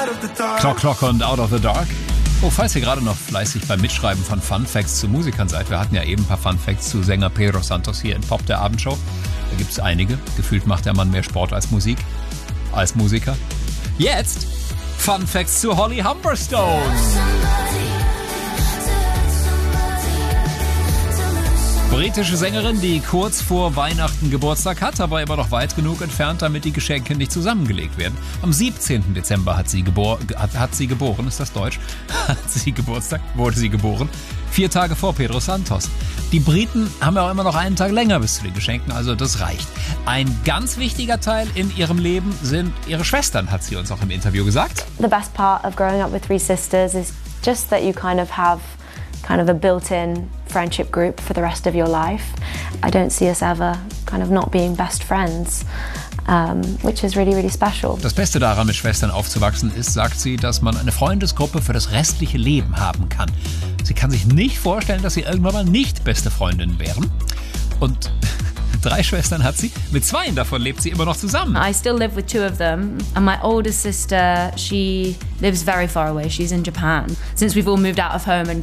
Clock und Out of the Dark. Oh, falls ihr gerade noch fleißig beim Mitschreiben von Fun Facts zu Musikern seid, wir hatten ja eben ein paar Fun Facts zu Sänger Pedro Santos hier in Pop der Abendshow. Da gibt es einige. Gefühlt macht der Mann mehr Sport als Musik. Als Musiker. Jetzt Fun Facts zu Holly Humberstone. Britische Sängerin, die kurz vor Weihnachten Geburtstag hat, aber immer noch weit genug entfernt, damit die Geschenke nicht zusammengelegt werden. Am 17. Dezember hat sie geboren, ist das Deutsch? Hat sie Geburtstag, wurde sie geboren. 4 Tage vor Pedro Santos. Die Briten haben ja auch immer noch einen Tag länger bis zu den Geschenken, also das reicht. Ein ganz wichtiger Teil in ihrem Leben sind ihre Schwestern, hat sie uns auch im Interview gesagt. The best part of growing up with 3 sisters is just that you kind of a built-in friendship group for the rest of your life. I don't see us ever kind of not being best friends, which is really, really special. Das Beste daran, mit Schwestern aufzuwachsen, ist, sagt sie, dass man eine Freundesgruppe für das restliche Leben haben kann. Sie kann sich nicht vorstellen, dass sie irgendwann mal nicht beste Freundinnen wären. Und 3 Schwestern hat sie. Mit 2 davon lebt sie immer noch zusammen. I still live with 2 of them. And my oldest sister, she lives very far away. She's in Japan. Since we've all moved out of home and